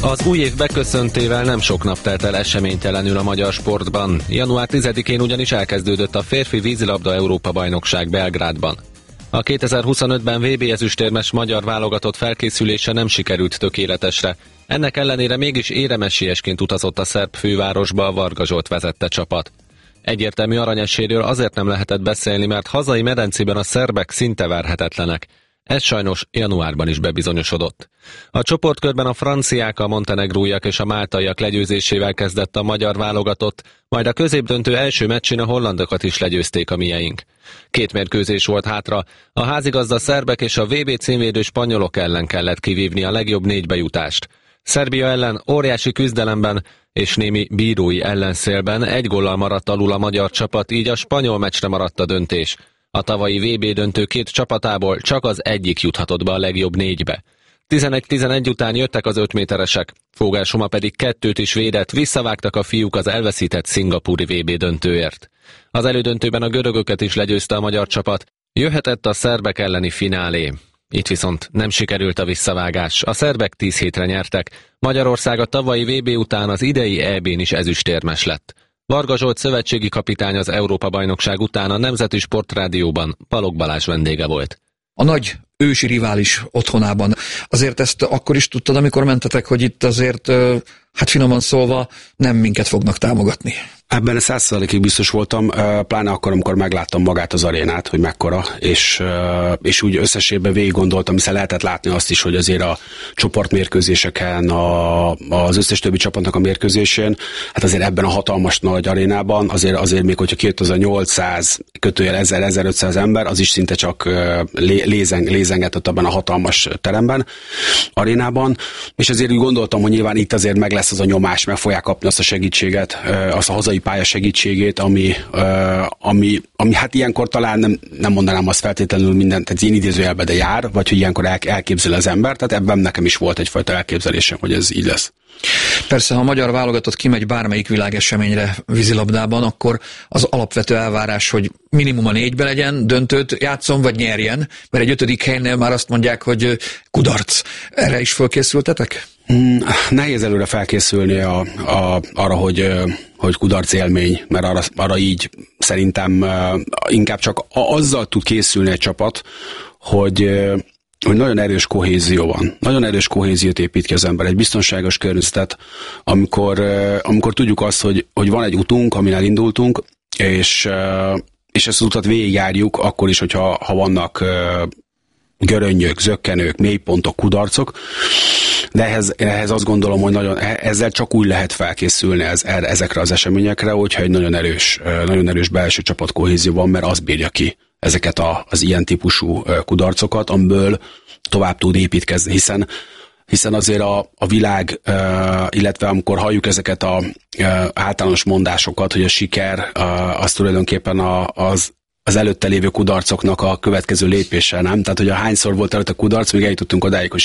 Az új év beköszöntével nem sok nap telt el eseménytelenül a magyar sportban. Január 10-én ugyanis elkezdődött a férfi vízilabda Európa-bajnokság Belgrádban. A 2025-ben VB ezüstérmes magyar válogatott felkészülése nem sikerült tökéletesre. Ennek ellenére mégis éremesiesként utazott a szerb fővárosba a Varga Zsolt vezette csapat. Egyértelmű aranyeséről azért nem lehetett beszélni, mert hazai medencében a szerbek szinte verhetetlenek. Ez sajnos januárban is bebizonyosodott. A csoportkörben a franciák, a montenegróiak és a máltaiak legyőzésével kezdett a magyar válogatott, majd a középdöntő első meccsén a hollandokat is legyőzték a mieink. 2 mérkőzés volt hátra, a házigazda szerbek és a VB címvédő spanyolok ellen kellett kivívni a legjobb 4 bejutást. Szerbia ellen óriási küzdelemben és némi bírói ellenszélben 1 góllal maradt alul a magyar csapat, így a spanyol meccsre maradt a döntés. A tavalyi VB döntő 2 csapatából csak az egyik juthatott be a legjobb 4-be. 11-11 után jöttek az 5 méteresek, Fogás Soma pedig 2-t is védett, visszavágtak a fiúk az elveszített szingapúri VB döntőért. Az elődöntőben a görögöket is legyőzte a magyar csapat, jöhetett a szerbek elleni finálé. Itt viszont nem sikerült a visszavágás, a szerbek 10 hétre nyertek, Magyarország a tavalyi VB után az idei EB-n is ezüstérmes lett. Varga Zsolt szövetségi kapitány az Európa-bajnokság után a Nemzeti Sportrádióban Balogh Balázs vendége volt. A nagy ősi rivális otthonában. Azért ezt akkor is tudtad, amikor mentetek, hogy itt azért, hát finoman szólva, nem minket fognak támogatni. Ebben 100%-ig biztos voltam, pláne akkor, amikor megláttam magát az arénát, hogy mekkora, és úgy összességben végig gondoltam, hiszen lehetett látni azt is, hogy azért a csoportmérkőzéseken, az összes többi csapatnak a mérkőzésén, hát azért ebben a hatalmas nagy arénában, azért még hogyha kijött az a 800 kötőjel 1000-1500 ember, az is szinte csak lézengetett abban a hatalmas teremben, arénában, és azért úgy gondoltam, hogy nyilván itt azért meg lesz az a nyomás, meg fogják kapni azt a segítséget, azt a hazai pálya segítségét, ami hát ilyenkor talán nem mondanám azt feltétlenül mindent, tehát én idézőjelbe, de jár, vagy hogy ilyenkor elképzel az ember, tehát ebben nekem is volt egyfajta elképzelésem, hogy ez így lesz. Persze, ha a magyar válogatott kimegy bármelyik világeseményre vízilabdában, akkor az alapvető elvárás, hogy minimum a 4-be legyen, döntőt játszon, vagy nyerjen, mert egy 5. helynél már azt mondják, hogy kudarc. Erre is fölkészültetek? Nehéz előre felkészülni arra, hogy kudarc élmény, mert arra így szerintem inkább csak azzal tud készülni egy csapat, hogy nagyon erős kohézió van. Nagyon erős kohéziót épít ki az ember, egy biztonságos környezetet, amikor tudjuk azt, hogy van egy utunk, amin elindultunk, és ezt az utat végigjárjuk, akkor is, hogyha vannak görönnyök, zökkenők, mélypontok, kudarcok, de ehhez azt gondolom, hogy ezzel csak úgy lehet felkészülni ezekre az eseményekre, hogyha egy nagyon erős belső csapatkohézió van, mert az bírja ki ezeket az ilyen típusú kudarcokat, amiből tovább tud építkezni, hiszen azért a világ, illetve amikor halljuk ezeket az általános mondásokat, hogy a siker az tulajdonképpen az előtte lévő kudarcoknak a következő lépése, nem? Tehát, hogy hányszor volt előtt a kudarc, még eljutottunk odáig, hogy